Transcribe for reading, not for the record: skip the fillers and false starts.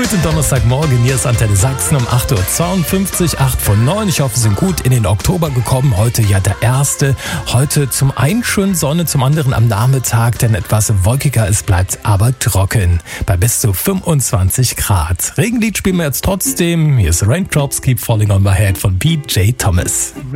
Guten Donnerstagmorgen, hier ist Antenne Sachsen um 8.52 Uhr, 8 von 9. Ich hoffe, Sie sind gut in den Oktober gekommen. Heute ja der erste. Heute zum einen schön Sonne, zum anderen am Nachmittag, denn etwas wolkiger, es bleibt aber trocken. Bei bis zu 25 Grad. Regenlied spielen wir jetzt trotzdem. Hier ist Raindrops Keep Falling on My Head von PJ Thomas.